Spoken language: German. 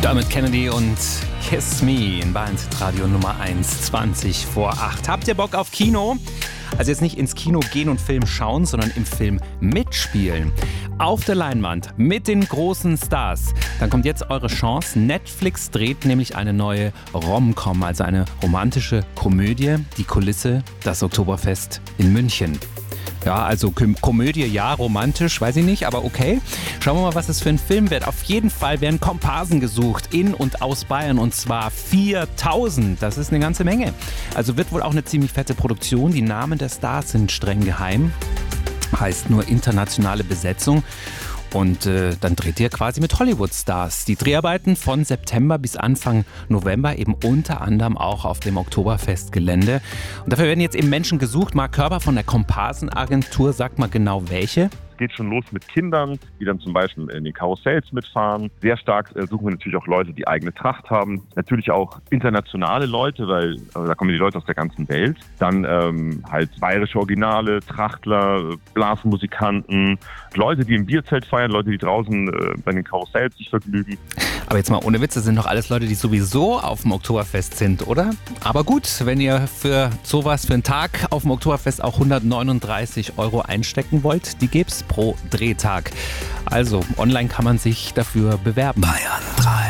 Dermot Kennedy und Kiss Me in Bayern Radio Nummer 1, 20 vor 8. Habt ihr Bock auf Kino? Also jetzt nicht ins Kino gehen und Film schauen, sondern im Film mitspielen. Auf der Leinwand mit den großen Stars. Dann kommt jetzt eure Chance. Netflix dreht nämlich eine neue Rom-Com, also eine romantische Komödie. Die Kulisse, das Oktoberfest in München. Ja, also Komödie, ja, romantisch, weiß ich nicht, aber okay. Schauen wir mal, was es für ein Film wird. Auf jeden Fall werden Komparsen gesucht, in und aus Bayern, und zwar 4000. Das ist eine ganze Menge. Also wird wohl auch eine ziemlich fette Produktion. Die Namen der Stars sind streng geheim. Heißt nur internationale Besetzung. Und dann dreht ihr quasi mit Hollywood-Stars. Die Dreharbeiten von September bis Anfang November eben unter anderem auch auf dem Oktoberfestgelände. Und dafür werden jetzt eben Menschen gesucht. Marc Körber von der Komparsenagentur, sagt mal genau welche. Es geht schon los mit Kindern, die dann zum Beispiel in den Karussells mitfahren. Sehr stark suchen wir natürlich auch Leute, die eigene Tracht haben. Natürlich auch internationale Leute, weil da kommen die Leute aus der ganzen Welt. Dann halt bayerische Originale, Trachtler, Blasmusikanten, Leute, die im Bierzelt feiern, Leute, die draußen bei den Karussells sich vergnügen. Aber jetzt mal ohne Witze, sind doch alles Leute, die sowieso auf dem Oktoberfest sind, oder? Aber gut, wenn ihr für sowas, für einen Tag auf dem Oktoberfest auch 139 € einstecken wollt, die gibt's pro Drehtag. Also online kann man sich dafür bewerben. Bayern 3.